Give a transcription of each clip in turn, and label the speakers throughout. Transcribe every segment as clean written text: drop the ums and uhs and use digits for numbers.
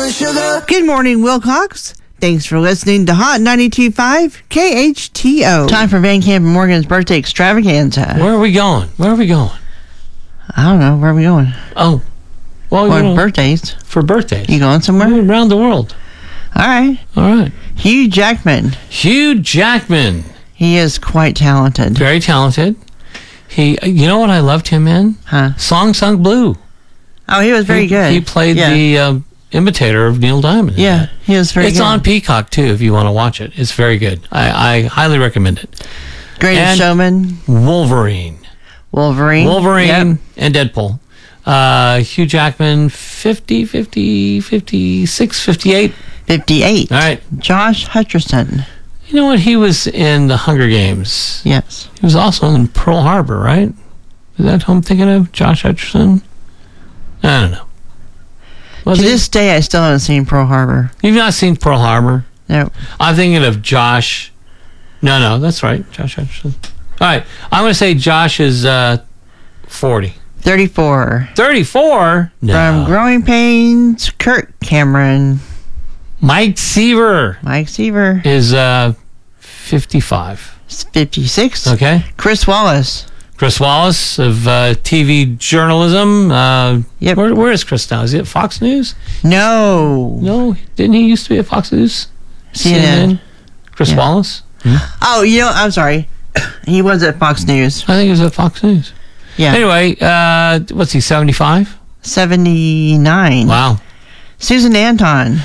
Speaker 1: sugar.
Speaker 2: Good morning, Wilcox. Thanks for listening to Hot 92.5 KHTO. Time for Van Camp and Morgan's birthday extravaganza.
Speaker 3: Where are we going?
Speaker 2: I don't know. Where are we going?
Speaker 3: Oh, well,
Speaker 2: For birthdays.
Speaker 3: For birthdays.
Speaker 2: You going somewhere?
Speaker 3: Around the world.
Speaker 2: All right. Hugh Jackman.
Speaker 3: Hugh Jackman.
Speaker 2: He is quite talented.
Speaker 3: Very talented. You know what I loved him in? Song Sung Blue.
Speaker 2: Oh, he was very good.
Speaker 3: He played the imitator of Neil Diamond.
Speaker 2: Yeah, he was very good.
Speaker 3: It's on Peacock, too, if you want to watch it. It's very good. I highly recommend it.
Speaker 2: Greatest Showman.
Speaker 3: Wolverine.
Speaker 2: Yep.
Speaker 3: And Deadpool. Hugh Jackman, 50, 56, 58.
Speaker 2: 58.
Speaker 3: All right.
Speaker 2: Josh Hutcherson.
Speaker 3: You know what? He was in the Hunger Games.
Speaker 2: Yes.
Speaker 3: He was also in Pearl Harbor, right? Is that who I'm thinking of? Josh Hutcherson? I don't know.
Speaker 2: To this day, I still haven't seen Pearl Harbor.
Speaker 3: You've not seen Pearl Harbor?
Speaker 2: No.
Speaker 3: I'm thinking of Josh. No, that's right. Josh Hutcherson. All right. I'm going to say Josh is 40.
Speaker 2: 34.
Speaker 3: 34? No.
Speaker 2: From Growing Pains, Kirk Cameron.
Speaker 3: Mike Seaver. Is 55.
Speaker 2: 56.
Speaker 3: Okay.
Speaker 2: Chris Wallace
Speaker 3: of TV journalism.
Speaker 2: Yep.
Speaker 3: Where is Chris now? Is he at Fox News?
Speaker 2: No.
Speaker 3: Didn't he used to be at Fox News?
Speaker 2: CNN.
Speaker 3: Chris Wallace?
Speaker 2: Oh, I'm sorry. He was at Fox News.
Speaker 3: I think he was at Fox News.
Speaker 2: Yeah.
Speaker 3: Anyway, what's he, 75?
Speaker 2: 79.
Speaker 3: Wow.
Speaker 2: Susan Anton.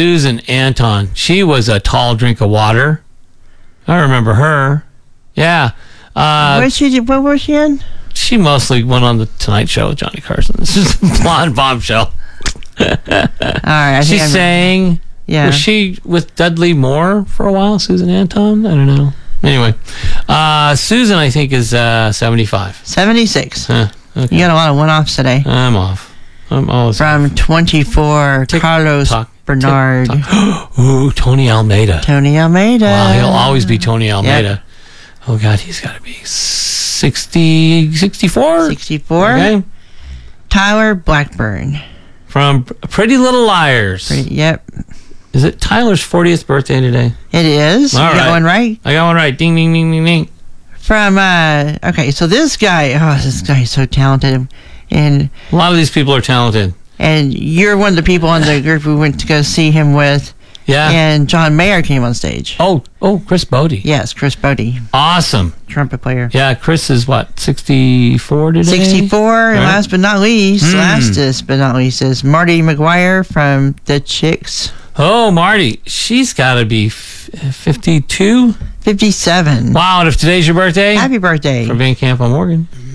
Speaker 3: She was a tall drink of water. I remember her. Yeah.
Speaker 2: What was she in?
Speaker 3: She mostly went on the Tonight Show with Johnny Carson. This is a blonde bombshell.
Speaker 2: All right.
Speaker 3: She sang.
Speaker 2: Yeah.
Speaker 3: Was she with Dudley Moore for a while? Susan Anton? I don't know. Anyway, Susan, I think, is 75.
Speaker 2: 76.
Speaker 3: Okay.
Speaker 2: You got a lot of one-offs today.
Speaker 3: I'm off. I'm always
Speaker 2: from 24. Carlos Bernard.
Speaker 3: Ooh, Tony Almeida. Wow, he'll always be Tony Almeida.
Speaker 2: Yep.
Speaker 3: Oh, God, he's got to be 60, 64?
Speaker 2: 64.
Speaker 3: Okay.
Speaker 2: Tyler Blackburn.
Speaker 3: From Pretty Little Liars.
Speaker 2: Yep.
Speaker 3: Is it Tyler's 40th birthday today?
Speaker 2: It is.
Speaker 3: All
Speaker 2: you got one right?
Speaker 3: I got one right. Ding, ding, ding, ding, ding.
Speaker 2: From, okay, so this guy is so talented. And
Speaker 3: a lot of these people are talented.
Speaker 2: And you're one of the people in the group we went to go see him with.
Speaker 3: Yeah.
Speaker 2: And John Mayer came on stage.
Speaker 3: Oh, Chris Bodie.
Speaker 2: Yes, Chris Bodie.
Speaker 3: Awesome.
Speaker 2: Trumpet player.
Speaker 3: Yeah, Chris is what, 64 today?
Speaker 2: 64. Right. And lastest but not least is Marty McGuire from The Chicks.
Speaker 3: Oh, Marty. She's got to be 52?
Speaker 2: 57.
Speaker 3: Wow, and if today's your birthday?
Speaker 2: Happy birthday.
Speaker 3: For Van Camp on Morgan.